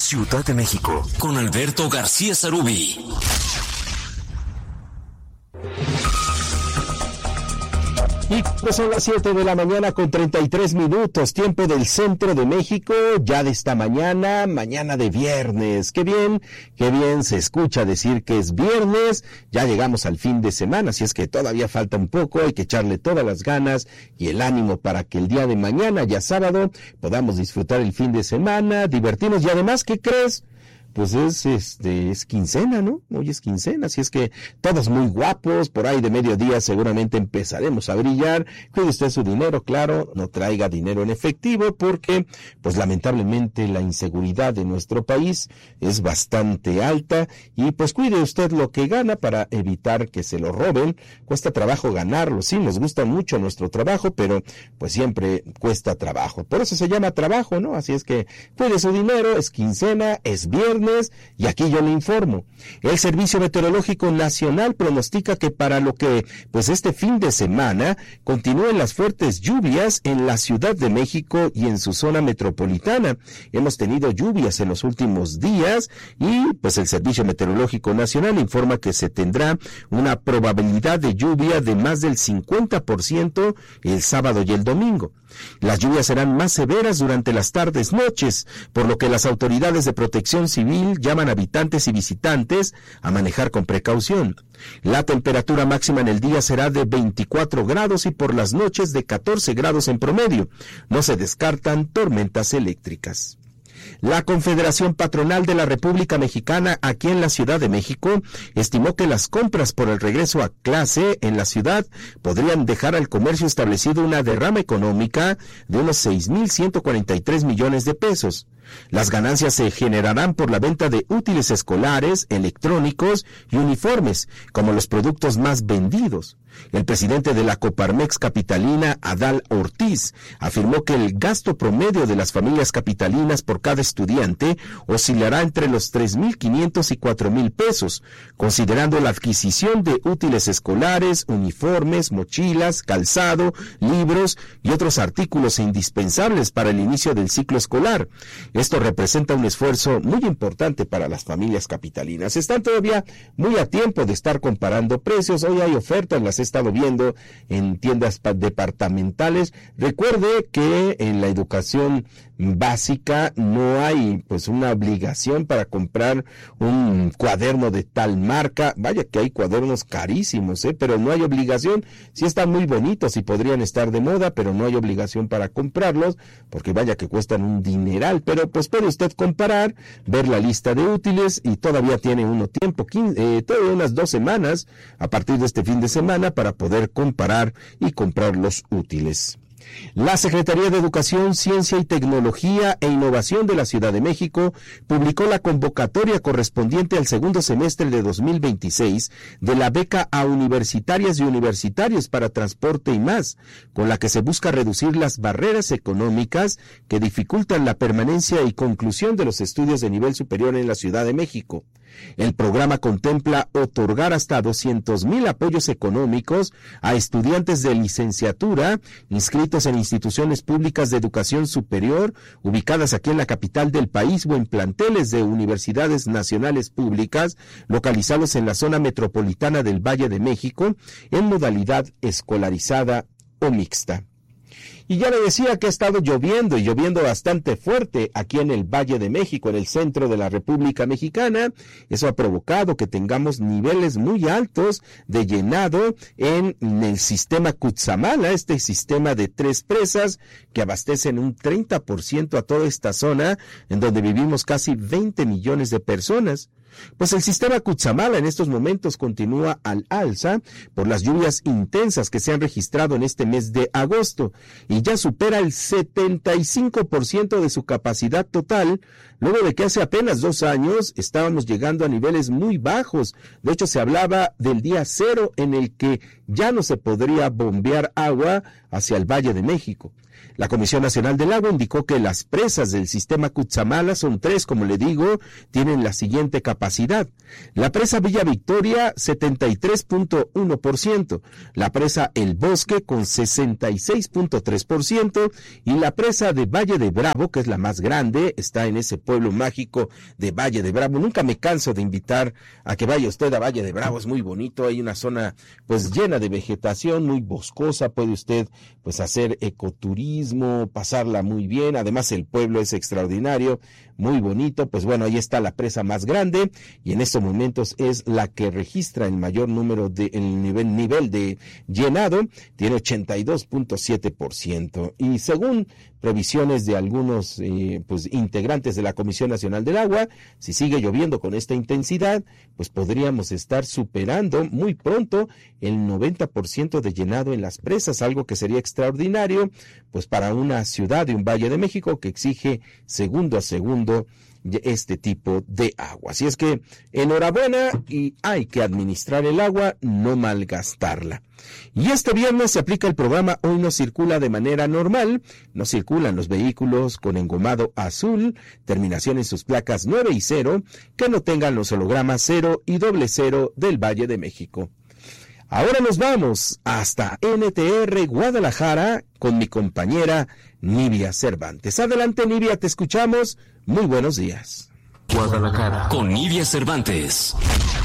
Ciudad de México, con Alberto García Sarubí. Y pues son las 7 de la mañana con 33 minutos, tiempo del centro de México, ya de esta mañana, mañana de viernes. Qué bien se escucha decir que es viernes, ya llegamos al fin de semana, así es que todavía falta un poco, hay que echarle todas las ganas y el ánimo para que el día de mañana, ya sábado, podamos disfrutar el fin de semana, divertirnos y además, ¿qué crees? Pues es quincena, ¿no? Hoy es quincena, así es que todos muy guapos, por ahí de mediodía seguramente empezaremos a brillar. Cuide usted su dinero, claro, no traiga dinero en efectivo porque, pues lamentablemente la inseguridad de nuestro país es bastante alta y pues cuide usted lo que gana para evitar que se lo roben. Cuesta trabajo ganarlo, sí, nos gusta mucho nuestro trabajo, pero pues siempre cuesta trabajo. Por eso se llama trabajo, ¿no? Así es que cuide su dinero, es quincena, es viernes. Y aquí yo le informo, el Servicio Meteorológico Nacional pronostica que para lo que pues este fin de semana continúen las fuertes lluvias en la Ciudad de México y en su zona metropolitana. Hemos tenido lluvias en los últimos días y pues el Servicio Meteorológico Nacional informa que se tendrá una probabilidad de lluvia de más del 50% el sábado y el domingo. Las lluvias serán más severas durante las tardes-noches, por lo que las autoridades de protección civil llaman a habitantes y visitantes a manejar con precaución. La temperatura máxima en el día será de 24 grados y por las noches de 14 grados en promedio. No se descartan tormentas eléctricas. La Confederación Patronal de la República Mexicana aquí en la Ciudad de México estimó que las compras por el regreso a clase en la ciudad podrían dejar al comercio establecido una derrama económica de unos 6,143 millones de pesos. Las ganancias se generarán por la venta de útiles escolares, electrónicos y uniformes, como los productos más vendidos. El presidente de la Coparmex capitalina, Adal Ortiz, afirmó que el gasto promedio de las familias capitalinas por cada estudiante oscilará entre los 3,500 y 4,000 pesos, considerando la adquisición de útiles escolares, uniformes, mochilas, calzado, libros y otros artículos indispensables para el inicio del ciclo escolar. Esto representa un esfuerzo muy importante para las familias capitalinas. Están todavía muy a tiempo de estar comparando precios. Hoy hay ofertas, las he estado viendo en tiendas departamentales. Recuerde que en la educación básica no hay pues una obligación para comprar un cuaderno de tal marca. Vaya que hay cuadernos carísimos, pero no hay obligación. Sí están muy bonitos y podrían estar de moda, pero no hay obligación para comprarlos, porque vaya que cuestan un dineral. Pero pues puede usted comparar, ver la lista de útiles y todavía tiene uno tiempo, todavía unas 2 semanas a partir de este fin de semana para poder comparar y comprar los útiles. La Secretaría de Educación, Ciencia y Tecnología e Innovación de la Ciudad de México publicó la convocatoria correspondiente al segundo semestre de 2026 de la beca a universitarias y universitarios para transporte y más, con la que se busca reducir las barreras económicas que dificultan la permanencia y conclusión de los estudios de nivel superior en la Ciudad de México. El programa contempla otorgar hasta 200,000 apoyos económicos a estudiantes de licenciatura inscritos en instituciones públicas de educación superior ubicadas aquí en la capital del país o en planteles de universidades nacionales públicas localizados en la zona metropolitana del Valle de México en modalidad escolarizada o mixta. Y ya le decía que ha estado lloviendo y lloviendo bastante fuerte aquí en el Valle de México, en el centro de la República Mexicana. Eso ha provocado que tengamos niveles muy altos de llenado en el sistema Cutzamala, este sistema de 3 presas que abastecen un 30% a toda esta zona en donde vivimos casi 20 millones de personas. Pues el sistema Cutzamala en estos momentos continúa al alza por las lluvias intensas que se han registrado en este mes de agosto y ya supera el 75% de su capacidad total, luego de que hace apenas 2 años estábamos llegando a niveles muy bajos. De hecho, se hablaba del día 0 en el que ya no se podría bombear agua hacia el Valle de México. La Comisión Nacional del Agua indicó que las presas del sistema Cutzamala, son 3, como le digo, tienen la siguiente capacidad. La presa Villa Victoria, 73.1%, la presa El Bosque con 66.3% y la presa de Valle de Bravo, que es la más grande, está en ese pueblo mágico de Valle de Bravo. Nunca me canso de invitar a que vaya usted a Valle de Bravo, es muy bonito, hay una zona pues llena de vegetación, muy boscosa, puede usted pues hacer ecoturismo, pasarla muy bien, además el pueblo es extraordinario, muy bonito. Pues bueno, ahí está la presa más grande y en estos momentos es la que registra el mayor número de el nivel de llenado, tiene 82.7%, y según previsiones de algunos pues integrantes de la Comisión Nacional del Agua, si sigue lloviendo con esta intensidad, pues podríamos estar superando muy pronto el 90% de llenado en las presas, algo que sería extraordinario pues para una ciudad de un Valle de México que exige segundo a segundo este tipo de agua. Así es que enhorabuena, y hay que administrar el agua, no malgastarla. Y este viernes se aplica el programa Hoy no circula de manera normal. No circulan los vehículos con engomado azul, terminación en sus placas 9 y 0, que no tengan los hologramas 0 y 00 del Valle de México. Ahora nos vamos hasta NTR Guadalajara con mi compañera Nivia Cervantes. Adelante, Nivia, te escuchamos. Muy buenos días. Guadalajara con Nivia Cervantes.